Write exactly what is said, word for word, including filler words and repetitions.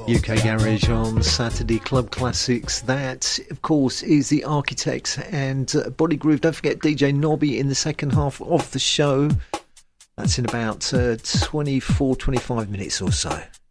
U K Garage on Saturday Club Classics. That, of course, is the Architects and uh, Body Groove. Don't forget D J Nobby in the second half of the show. That's in about uh, twenty-four, twenty-five minutes or so.